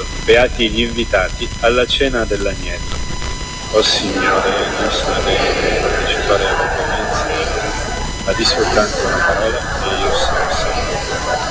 beati gli invitati alla cena dell'agnello. O Signore, nostro Dio, partecipare alla tua mensa, ma di soltanto una parola e io sarò salvo.